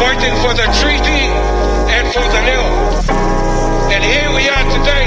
fighting for the treaty and for the law. And here we are today.